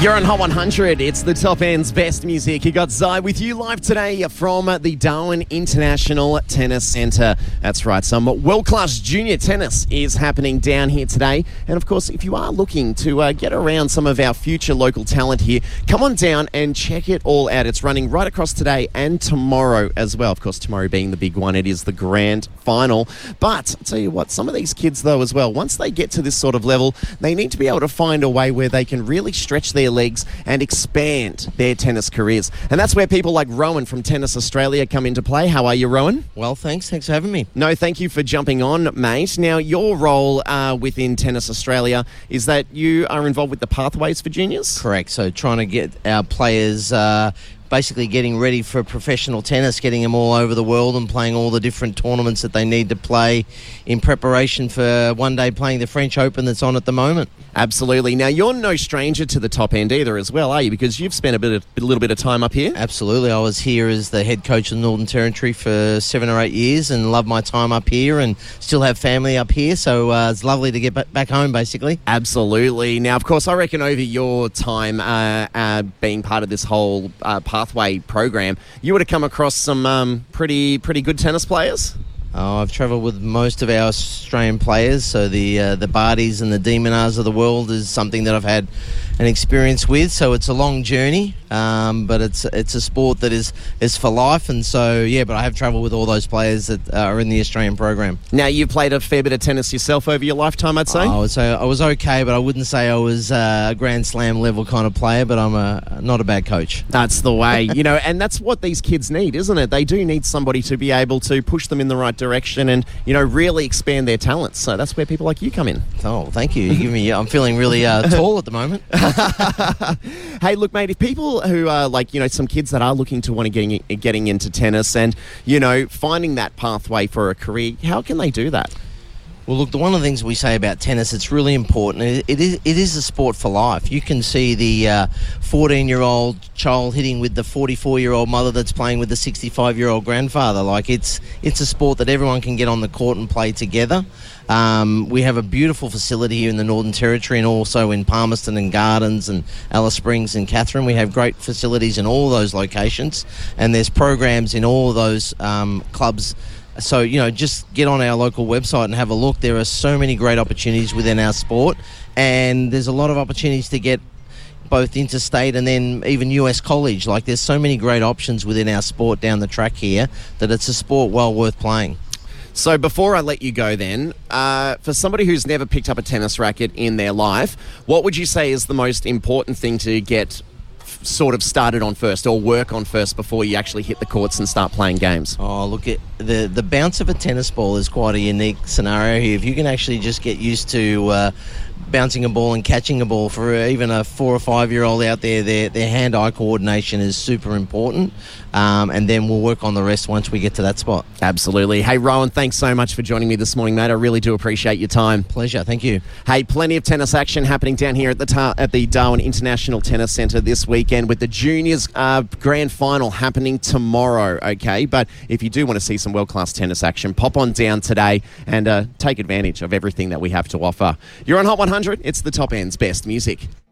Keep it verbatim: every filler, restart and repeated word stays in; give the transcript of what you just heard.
You're on Hot one hundred. It's the top end's best music. You got Zai with you live today from the Darwin International Tennis Centre. That's right, some world-class junior tennis is happening down here today. And of course, if you are looking to uh, get around some of our future local talent here, come on down and check it all out. It's running right across today and tomorrow as well. Of course, tomorrow being the big one, it is the grand final. But I'll tell you what, some of these kids though as well, once they get to this sort of level, they need to be able to find a way where they can really stretch their legs and expand their tennis careers. And that's where people like Rowan from Tennis Australia come into play. How are you, Rowan? Well, thanks. Thanks for having me. No, thank you for jumping on, mate. Now, your role uh, within Tennis Australia is that you are involved with the Pathways for Juniors? Correct. So trying to get our players uh, basically getting ready for professional tennis, getting them all over the world and playing all the different tournaments that they need to play in preparation for one day playing the French Open that's on at the moment. Absolutely. Now, you're no stranger to the top end either as well, are you? Because you've spent a bit of, a little bit of time up here. Absolutely. I was here as the head coach of the Northern Territory for seven or eight years and loved my time up here and still have family up here. So uh, it's lovely to get back home, basically. Absolutely. Now, of course, I reckon over your time uh, uh, being part of this whole uh, Pathway program, you would have come across some um, pretty pretty good tennis players. Oh, I've travelled with most of our Australian players, so the uh, the Bardis and the Demonars of the world is something that I've had an experience with. So it's a long journey, um, but it's it's a sport that is, is for life. And so, yeah, but I have travelled with all those players that are in the Australian program. Now, you've played a fair bit of tennis yourself over your lifetime, I'd say? Oh, I would say I was okay, but I wouldn't say I was a Grand Slam level kind of player, but I'm a not a bad coach. That's the way, you know, and that's what these kids need, isn't it? They do need somebody to be able to push them in the right direction and, you know, really expand their talents. So that's where people like you come in. Oh, thank you. You give me, I'm feeling really uh, tall at the moment. Hey, look, mate, if people who are like, you know, some kids that are looking to want to getting, getting into tennis and, you know, finding that pathway for a career, how can they do that? Well, look, the, one of the things we say about tennis, it's really important. It, it is it is a sport for life. You can see the uh, fourteen-year-old child hitting with the forty-four-year-old mother that's playing with the sixty-five-year-old grandfather. Like, it's it's a sport that everyone can get on the court and play together. Um, we have a beautiful facility here in the Northern Territory and also in Palmerston and Gardens and Alice Springs and Katherine. We have great facilities in all those locations, and there's programs in all of those um, clubs. So, you know, just get on our local website and have a look. There are so many great opportunities within our sport, and there's a lot of opportunities to get both interstate and then even U S college. Like, there's so many great options within our sport down the track here that it's a sport well worth playing. So before I let you go then, uh, for somebody who's never picked up a tennis racket in their life, what would you say is the most important thing to get sort of started on first or work on first before you actually hit the courts and start playing games? Oh, look, it, the the bounce of a tennis ball is quite a unique scenario here. If you can actually just get used to uh, bouncing a ball and catching a ball, for even a four or five year old out there, their, their hand-eye coordination is super important, um, and then we'll work on the rest once we get to that spot. Absolutely. Hey, Rowan, thanks so much for joining me this morning, mate. I really do appreciate your time. Pleasure. Thank you. Hey, plenty of tennis action happening down here at the ta- at the Darwin International Tennis Centre this weekend with the juniors uh, grand final happening tomorrow, okay? But if you do want to see some world-class tennis action, pop on down today and uh, take advantage of everything that we have to offer. You're on Hot one hundred. It's the top end's best music.